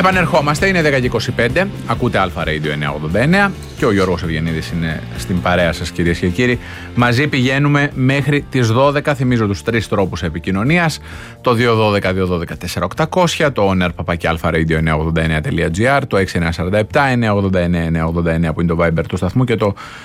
Επανερχόμαστε, είναι 10:25, ακούτε Αλφα Radio 989 και ο Γιώργος Ευγενίδης είναι στην παρέα σας, κυρίες και κύριοι. Μαζί πηγαίνουμε μέχρι τις 12, θυμίζω τους τρεις τρόπους επικοινωνίας: το 212-212-4800, το oner@alpharadio989.gr, το 6947-989-989 που είναι το Viber του σταθμού και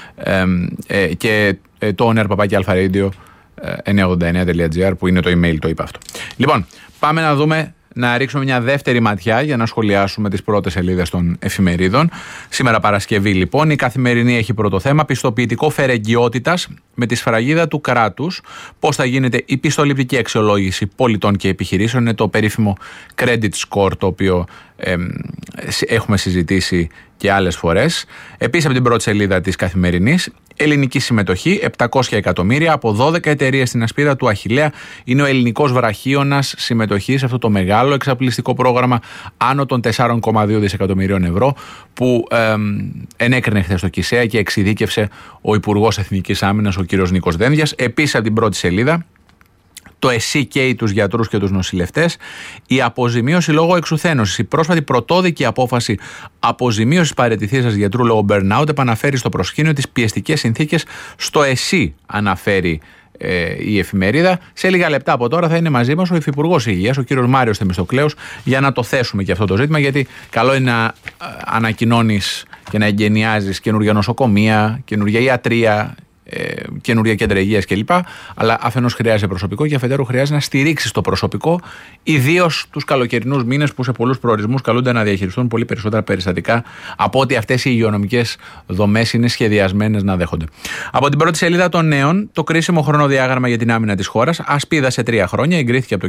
το oner@alpharadio989.gr που είναι το email, το είπα αυτό. Λοιπόν, πάμε να ρίξουμε μια δεύτερη ματιά για να σχολιάσουμε τις πρώτες σελίδες των εφημερίδων. Σήμερα Παρασκευή, λοιπόν, η Καθημερινή έχει πρώτο θέμα: πιστοποιητικό φερεγγιότητας με τη σφραγίδα του κράτους. Πώς θα γίνεται η πιστοληπτική αξιολόγηση πολιτών και επιχειρήσεων. Είναι το περίφημο credit score, το οποίο έχουμε συζητήσει και άλλες φορές. Επίσης, από την πρώτη σελίδα της Καθημερινής, ελληνική συμμετοχή 700 εκατομμύρια από 12 εταιρείες στην ασπίδα του Αχιλλέα. Είναι ο ελληνικός βραχίωνας συμμετοχή σε αυτό το μεγάλο εξαπλιστικό πρόγραμμα άνω των 4,2 δισεκατομμυρίων ευρώ που ενέκρινε χθες το ΚΙΣΕΑ και εξειδίκευσε ο Υπουργός Εθνικής Άμυνας, ο κύριος Νίκος Δένδιας. Επίσης, από την πρώτη σελίδα, το ΕΣΥ καίει τους γιατρούς και τους νοσηλευτές. Η αποζημίωση λόγω εξουθένωσης. Η πρόσφατη πρωτόδικη απόφαση αποζημίωσης παραιτηθήσεως γιατρού λόγω burnout επαναφέρει στο προσκήνιο τις πιεστικές συνθήκες στο ΕΣΥ, αναφέρει η εφημερίδα. Σε λίγα λεπτά από τώρα θα είναι μαζί μας ο Υφυπουργός Υγείας, ο κύριος Μάριος Θεμιστοκλέους, για να το θέσουμε και αυτό το ζήτημα, γιατί καλό είναι να ανακοινώνεις και να εγκαινιάζεις καινούργια νοσοκομεία, καινούργια ιατρία, καινούργια κέντρα υγείας κλπ. Αλλά αφενός χρειάζεται προσωπικό και αφετέρου χρειάζεται να στηρίξεις το προσωπικό, ιδίως τους καλοκαιρινούς μήνες που σε πολλούς προορισμούς καλούνται να διαχειριστούν πολύ περισσότερα περιστατικά από ότι αυτές οι υγειονομικές δομές είναι σχεδιασμένες να δέχονται. Από την πρώτη σελίδα των Νέων, το κρίσιμο χρονοδιάγραμμα για την άμυνα της χώρας, ασπίδα σε 3 χρόνια, εγκρίθηκε από το